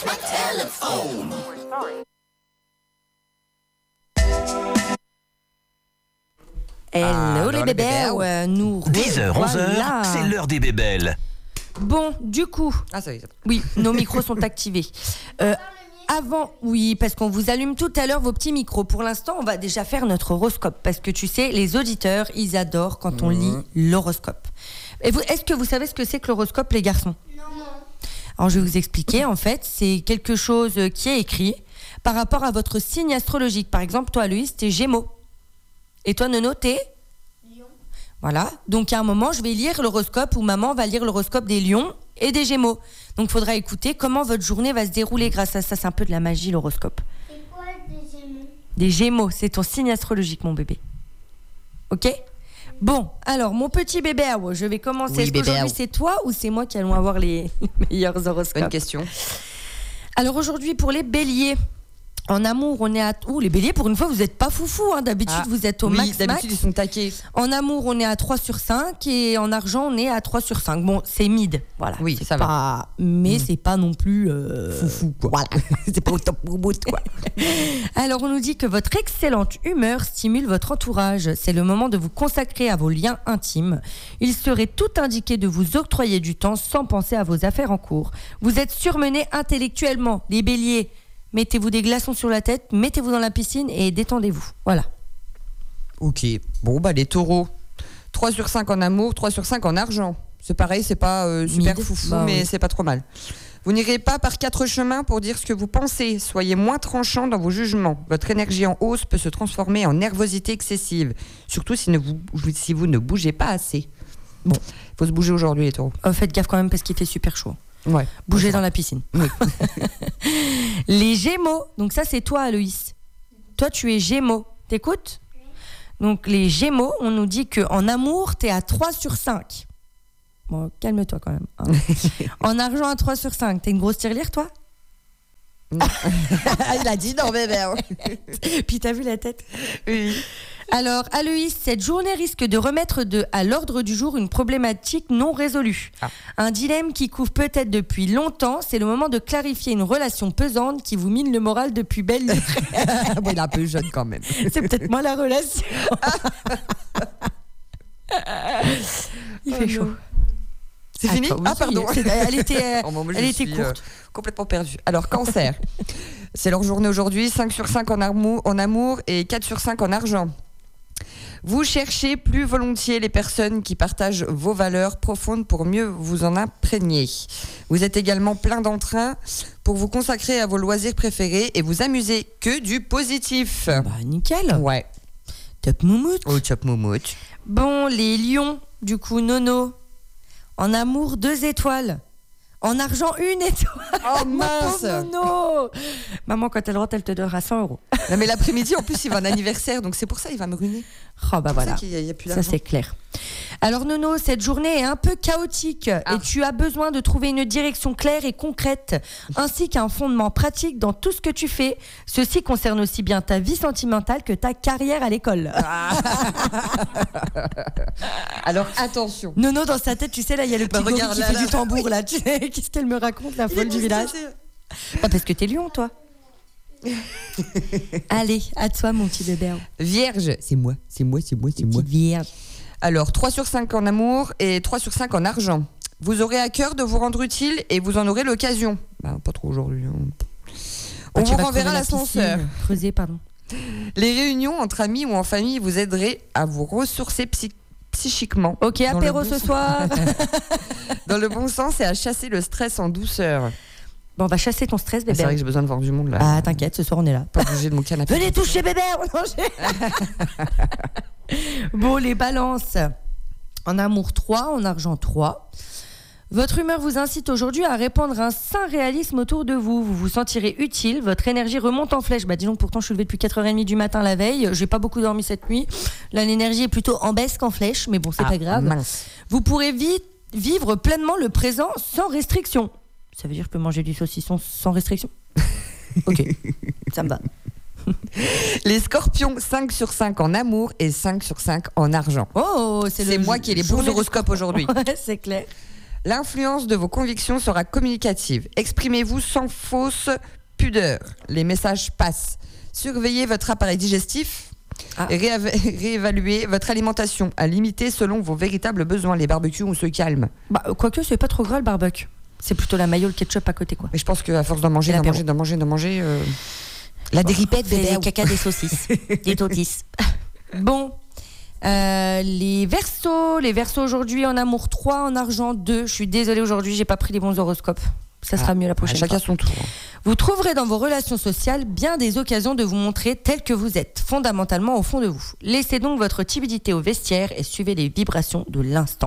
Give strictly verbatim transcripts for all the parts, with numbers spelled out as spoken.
touch my telephone. Hello les bébés, ouais, nous dix heures, onze heures, voilà. c'est l'heure des bébelles. Bon, du coup, Ah, ça y est. oui, nos micros sont activés. Euh, avant, oui, parce qu'on vous allume tout à l'heure vos petits micros. Pour l'instant, on va déjà faire notre horoscope. Parce que tu sais, les auditeurs, ils adorent quand on lit l'horoscope. Et vous, est-ce que vous savez ce que c'est que l'horoscope, les garçons ? Non. Alors, je vais vous expliquer. En fait, c'est quelque chose qui est écrit par rapport à votre signe astrologique. Par exemple, toi, Aloïs, t'es Gémeaux. Et toi, Nono, t'es ? Lion. Voilà. Donc, à un moment, je vais lire l'horoscope où maman va lire l'horoscope des lions et des Gémeaux. Donc, il faudra écouter comment votre journée va se dérouler grâce à ça. C'est un peu de la magie, l'horoscope. C'est quoi des Gémeaux ? Des Gémeaux, c'est ton signe astrologique, mon bébé. Ok ? Bon, alors, mon petit bébé, ah ouais, je vais commencer. Oui, Est-ce bébé, qu'aujourd'hui, ah. c'est toi ou c'est moi qui allons avoir les meilleurs horoscopes ? Bonne question. Alors, aujourd'hui, pour les béliers, en amour, on est à... Ouh, les béliers, pour une fois, vous n'êtes pas foufou. Hein. D'habitude, Ah, vous êtes au oui, max, d'habitude, max. ils sont taqués. En amour, on est à trois sur cinq et en argent, on est à trois sur cinq. Bon, c'est mid, voilà. Oui, c'est ça va. pas... Mais c'est pas non plus... euh, Foufou, quoi. Voilà. C'est pas au top bout, quoi. Alors, on nous dit que votre excellente humeur stimule votre entourage. C'est le moment de vous consacrer à vos liens intimes. Il serait tout indiqué de vous octroyer du temps sans penser à vos affaires en cours. Vous êtes surmenés intellectuellement, les béliers. Mettez-vous des glaçons sur la tête, mettez-vous dans la piscine et détendez-vous. Voilà. Ok. Bon, bah, les taureaux. trois sur cinq en amour, trois sur cinq en argent. C'est pareil, c'est pas euh, super Mid. foufou, Bah, mais oui. c'est pas trop mal. Vous n'irez pas par quatre chemins pour dire ce que vous pensez. Soyez moins tranchant dans vos jugements. Votre énergie en hausse peut se transformer en nervosité excessive. Surtout si, ne vous, si vous ne bougez pas assez. Bon, il faut se bouger aujourd'hui, les taureaux. Oh, faites gaffe quand même parce qu'il fait super chaud. Ouais. Bougez dans la piscine. Oui. Les Gémeaux, donc ça c'est toi Aloïs. Toi tu es Gémeaux, t'écoutes ? Donc les Gémeaux, on nous dit qu'en amour, t'es à trois sur cinq. Bon, calme-toi quand même. Hein. En argent, à trois sur cinq. T'es une grosse tirelire, toi ? Il a dit non, bébé. Puis t'as vu la tête ? Oui. Alors, Aloïs, cette journée risque de remettre de, à l'ordre du jour une problématique non résolue. Ah. Un dilemme qui couvre peut-être depuis longtemps. C'est le moment de clarifier une relation pesante qui vous mine le moral depuis belle lurette. Bon, il est un peu jeune quand même. C'est peut-être moi la relation. Il fait Oh chaud. non. C'est fini ? Attends, oui, Ah, pardon. c'est- Elle était, euh, Oh, moi, je elle était suis, courte. euh, complètement perdue. Alors, cancer. C'est leur journée aujourd'hui. cinq sur cinq en amour, en amour et quatre sur cinq en argent. Vous cherchez plus volontiers les personnes qui partagent vos valeurs profondes pour mieux vous en imprégner. Vous êtes également plein d'entrain pour vous consacrer à vos loisirs préférés et vous amuser que du positif. Bah, nickel. Ouais. Top moumoute. Au chop moumoute. Bon, les lions, du coup, Nono. En amour, deux étoiles. En argent, une étoile. Oh Mon mince. pauvre Nono. Maman, quand elle rentre, elle te donnera cent euros. Non mais l'après-midi, en plus, il va un anniversaire, donc c'est pour ça il va me ruiner. Oh, bah C'est voilà. pour ça qu'il y a- il y a plus Ça, d'argent. c'est clair. Alors, Nono, cette journée est un peu chaotique Ah. et tu as besoin de trouver une direction claire et concrète, ainsi qu'un fondement pratique dans tout ce que tu fais. Ceci concerne aussi bien ta vie sentimentale que ta carrière à l'école. Alors attention. Nono, dans sa tête, tu sais, là, il y a le petit Bah, gorille regarde, qui là, fait là. du tambour, là. Tu sais, qu'est-ce qu'elle me raconte, la folle du village ? Ah, parce que t'es lion, toi. Allez, à toi, mon petit bébé. Vierge, c'est moi, c'est moi, c'est moi, c'est moi. Petite vierge. Alors, trois sur cinq en amour et trois sur cinq en argent. Vous aurez à cœur de vous rendre utile et vous en aurez l'occasion. Bah, pas trop aujourd'hui. hein. On Ah, tu vous vas renverra crever la l'ascenseur. piscine. Creuser, pardon. Les réunions entre amis ou en famille vous aideraient à vous ressourcer psy- psychiquement. Ok, Dans le apéro bon ce sens. soir. Dans le bon sens et à chasser le stress en douceur. Bon, on va chasser ton stress, Ah, c'est bébé. vrai que j'ai besoin de voir du monde là. Ah, t'inquiète, ce soir, on est là. Pas bouger de mon canapé. Venez toucher bébé, on mange. Bon, les balances. En amour trois, en argent trois. Votre humeur vous incite aujourd'hui à répandre un sain réalisme autour de vous. Vous vous sentirez utile, votre énergie remonte en flèche. Bah dis donc, pourtant je suis levée depuis quatre heures trente du matin la veille, j'ai pas beaucoup dormi cette nuit. Là l'énergie est plutôt en baisse qu'en flèche, mais bon c'est Ah, pas grave. mince. Vous pourrez vite vivre pleinement le présent sans restriction. Ça veut dire que je peux manger du saucisson sans restriction ? Ok, ça me va. Les scorpions, cinq sur cinq en amour et cinq sur cinq en argent. Oh, c'est, C'est le moi qui ai les bons journée- horoscopes aujourd'hui. Ouais, c'est clair. L'influence de vos convictions sera communicative. Exprimez-vous sans fausse pudeur. Les messages passent. Surveillez votre appareil digestif. Ah. Et réava- réévaluez votre alimentation à limiter selon vos véritables besoins. Les barbecues, on se calme. Bah, quoique, c'est pas trop gras le barbecue. C'est plutôt la mayo, le ketchup à côté, quoi. Mais je pense qu'à force d'en manger, Et d'en l'apéro. manger, d'en manger, d'en manger... euh, La déripette, C'est bébé. des caca, des saucisses. Des saucisses. Bon. Euh, les versos, les versos aujourd'hui en amour trois, en argent deux. Je suis désolée aujourd'hui, j'ai pas pris les bons horoscopes. Ça sera Ah, mieux la prochaine Chacun fois. son tour. Vous trouverez dans vos relations sociales bien des occasions de vous montrer tel que vous êtes, fondamentalement au fond de vous. Laissez donc votre timidité au vestiaire et suivez les vibrations de l'instant.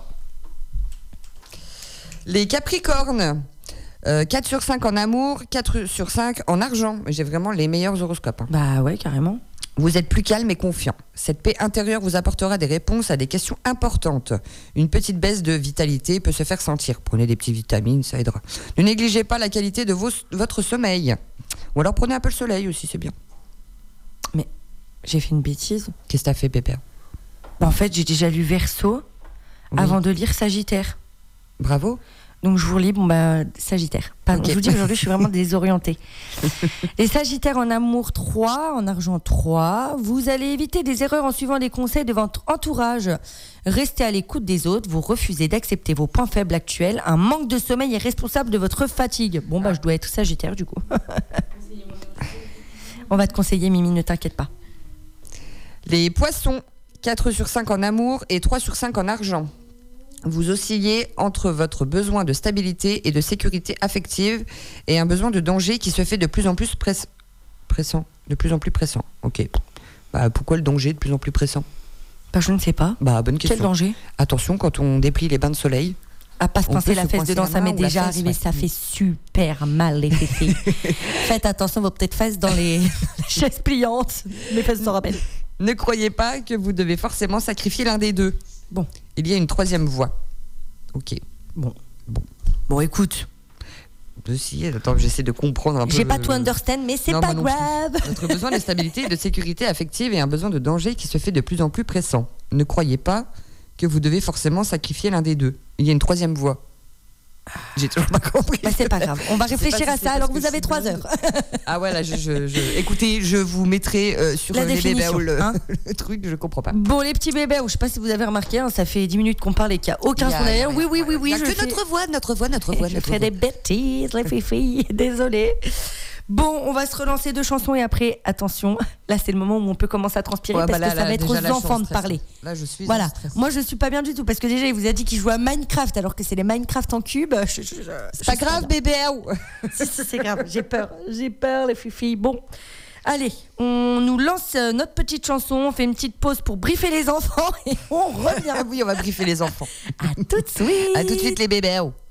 Les Capricornes, euh, quatre sur cinq en amour, quatre sur cinq en argent. J'ai vraiment les meilleurs horoscopes. hein. Bah ouais, carrément. Vous êtes plus calme et confiant. Cette paix intérieure vous apportera des réponses à des questions importantes. Une petite baisse de vitalité peut se faire sentir. Prenez des petites vitamines, ça aidera. Ne négligez pas la qualité de vos- votre sommeil. Ou alors prenez un peu le soleil aussi, c'est bien. J'ai fait une bêtise. Qu'est-ce que t'as fait, Pépère? Bah, en fait, j'ai déjà lu Verseau Oui. avant de lire Sagittaire. Bravo. Donc je vous relis, bon bah Sagittaire. Pardon, Ok. je vous dis aujourd'hui je suis vraiment désorientée. Les Sagittaires en amour trois, en argent trois, vous allez éviter des erreurs en suivant les conseils de votre entourage. Restez à l'écoute des autres, vous refusez d'accepter vos points faibles actuels. Un manque de sommeil est responsable de votre fatigue. Bon bah je dois être Sagittaire du coup. On va te conseiller Mimi, ne t'inquiète pas. Les Poissons, quatre sur cinq en amour et trois sur cinq en argent. Vous oscillez entre votre besoin de stabilité et de sécurité affective et un besoin de danger qui se fait de plus en plus press- pressant. De plus en plus pressant. Ok. Bah, pourquoi le danger de plus en plus pressant? Bah je ne sais pas. Bah, bonne Quel question. danger? Attention, quand on déplie les bains de soleil, À pas se On pincer peut la se fesse coincer dedans, la ça main m'est ou la déjà fesse, arrivé, ouais. ça fait super mal les filles. Faites attention, vos petites fesses dans les chaises pliantes. Mes fesses s'en rappellent. ne croyez pas que vous devez forcément sacrifier l'un des deux. Bon. Il y a une troisième voie. Ok. Bon, écoute, Si, attends, j'essaie de comprendre un peu. j'ai pas le- tout understand, mais c'est Non, pas moi non plus. grave. Notre besoin de stabilité et de sécurité affective et un besoin de danger qui se fait de plus en plus pressant. Ne croyez pas que vous devez forcément sacrifier l'un des deux. Il y a une troisième voie. J'ai toujours pas compris. Bah, c'est pas grave. On va Je sais réfléchir pas à si c'est ça. Alors, parce vous que avez je trois suis heures. Ah ouais, là, je, je, je- écoutez, je vous mettrai euh, sur La les définition, bébés le, hein. le truc, je comprends pas. Bon, les petits bébés, je sais pas si vous avez remarqué, hein, ça fait dix minutes qu'on parle et qu'il n'y a aucun Il y a- son derrière. il y a- Oui, oui, oui, oui. Il y a je que fais- notre voix, notre voix, notre voix, Je notre fais voix. des bêtises, les filles. Désolée. Bon, on va se relancer deux chansons et après, attention, là c'est le moment où on peut commencer à transpirer Ouais, parce bah là, que ça là, va être déjà, aux là, je suis en enfants de stress. parler. Là, je suis. Voilà. en stress. Moi, je suis pas bien du tout parce que déjà, il vous a dit qu'il jouait à Minecraft alors que c'est les Minecraft en cube. Je- je- je- C'est je pas sais grave, bien. bébé. Si, si, c'est grave. J'ai peur. J'ai peur, les filles. Bon. Allez, on nous lance euh, notre petite chanson, on fait une petite pause pour briefer les enfants et on revient. Ah oui, on va briefer les enfants. À tout de suite. À tout de suite, les bébés.